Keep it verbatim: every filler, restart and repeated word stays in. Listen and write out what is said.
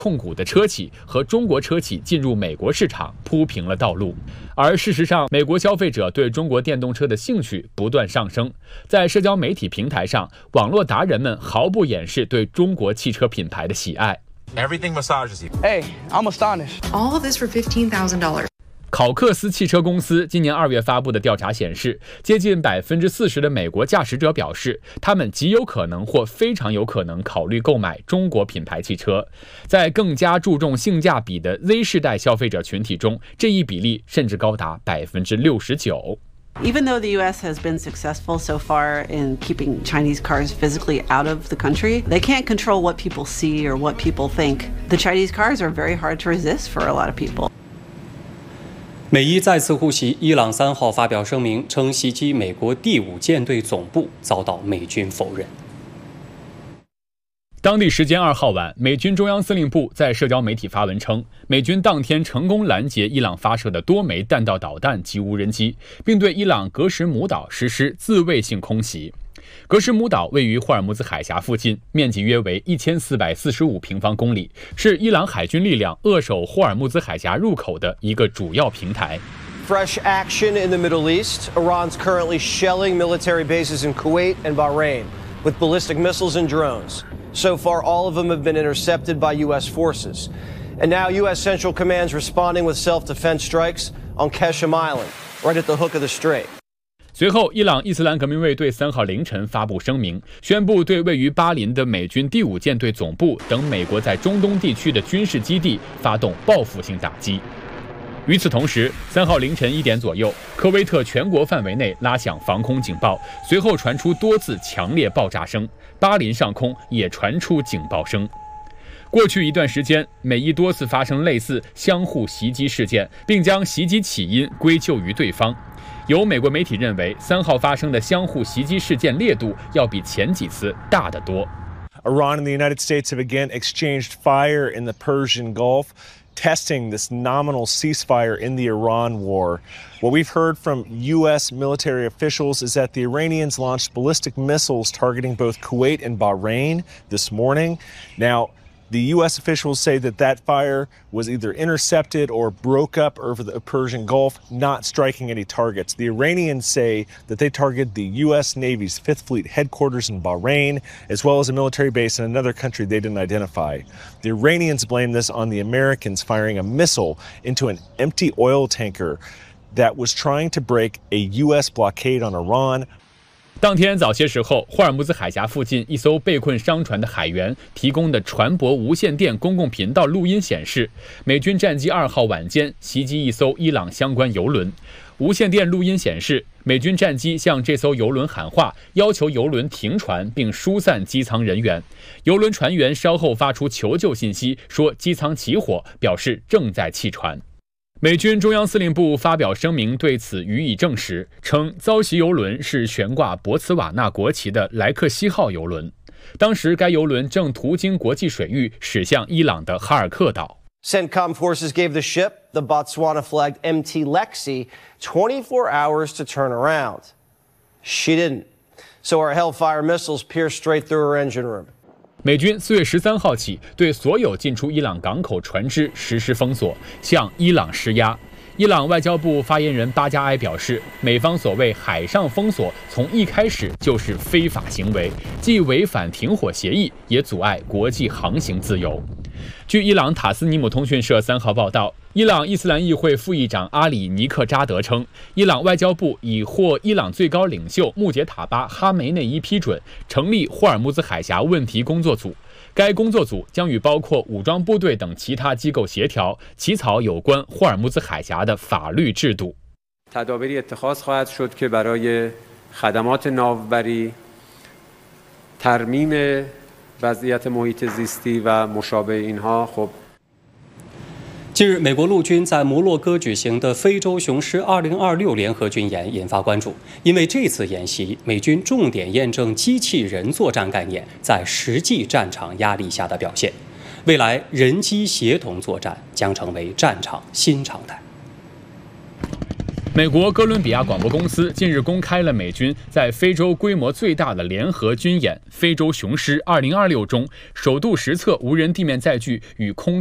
控股的车企和中国车企进入美国市场铺平了道路。而事实上，美国消费者对中国电动车的兴趣不断上升，在社交媒体平台上，网络达人们毫不掩饰对中国汽车品牌的喜爱。 Everything massages you. Hey, I'm astonished. All of this for fifteen thousand dollars. 考克斯汽车公司今年二月发布的调查显示，接近百分之四十的美国驾驶者表示，他们极有可能或非常有可能考虑购买中国品牌汽车。在更加注重性价比的 Z 世代消费者群体中，这一比例甚至高达百分之六十九。 Even though the U S has been successful so far in keeping Chinese cars physically out of the country, they can't control what people see or what people think. The Chinese cars are very hard to resist for a lot of people. 美伊再次互袭，伊朗三号发表声明称袭击美国第五舰队总部遭到美军否认。 当地时间二号晚，美军中央司令部在社交媒体发文称，美军当天成功拦截伊朗发射的多枚弹道导弹及无人机，并对伊朗格什姆岛实施自卫性空袭。格什姆岛位于霍尔木兹海峡附近，面积约为一千四百四十五平方公里，是伊朗海军力量扼守霍尔木兹海峡入口的一个主要平台。 Fresh action in the Middle East. Iran's currently shelling military bases in Kuwait and Bahrain with ballistic missiles and drones. So far, all of them have been intercepted by U S forces. And now U S Central Command's responding with self-defense strikes on Keshem Island, right at the hook of the strait. 随后，伊朗伊斯兰革命卫队三号凌晨发布声明，宣布对位于巴林的美军第五舰队总部等美国在中东地区的军事基地发动报复性打击。与此同时，三号凌晨一点左右，科威特全国范围内拉响防空警报，随后传出多次强烈爆炸声，巴林上空也传出警报声。过去一段时间，美伊多次发生类似相互袭击事件，并将袭击起因归咎于对方。有美国媒体认为，三号发生的相互袭击事件烈度要比前几次大得多。 Iran and the United States have again exchanged fire in the Persian Gulf, testing this nominal ceasefire in the Iran war. What we've heard from U S military officials is that the Iranians launched ballistic missiles targeting both Kuwait and Bahrain this morning. Now, the U S officials say that that fire was either intercepted or broke up over the Persian Gulf, not striking any targets. The Iranians say that they targeted the U S Navy's Fifth Fleet headquarters in Bahrain, as well as a military base in another country they didn't identify. The Iranians blame this on the Americans firing a missile into an empty oil tanker that was trying to break a U S blockade on Iran. 当天早些时候，霍尔木兹海峡附近一艘被困商船的海员提供的船舶无线电公共频道录音显示，美军战机二号晚间袭击一艘伊朗相关油轮。无线电录音显示，美军战机向这艘油轮喊话，要求油轮停船并疏散机舱人员。油轮船员稍后发出求救信息，说机舱起火，表示正在弃船。美军中央司令部发表声明对此予以证实，称遭袭油轮是悬挂博茨瓦纳国旗的莱克西号油轮，当时该油轮正途经国际水域驶向伊朗的哈尔克岛。 CENTCOM forces gave the ship, the Botswana-flagged M T Lexi, twenty-four hours to turn around. She didn't. So our Hellfire missiles pierced straight through her engine room. 美军四月十三号起对所有进出伊朗港口船只实施封锁，向伊朗施压。伊朗外交部发言人巴加埃表示，美方所谓海上封锁从一开始就是非法行为，既违反停火协议，也阻碍国际航行自由。据伊朗塔斯尼姆通讯社三号报道，伊朗伊斯兰议会副议长阿里尼克扎德称，伊朗外交部已获伊朗最高领袖穆杰塔巴哈梅内伊批准成立霍尔木兹海峡问题工作组。该工作组将与包括武装部队等其他机构协调，起草有关霍尔木兹海峡的法律制度。 تدابیری اتخاذ خواهد شد که برای خدمات ناوبری ترمیم وضعیت محیط زیستی و مشابه اینها خب。 近日，美国陆军在摩洛哥举行的非洲雄狮二零二六联合军演引发关注，因为这次演习，美军重点验证机器人作战概念在实际战场压力下的表现。未来，人机协同作战将成为战场新常态。 美国哥伦比亚广播公司近日公开了美军在非洲规模最大的联合军演“非洲雄狮二零二六”中，首度实测无人地面载具与空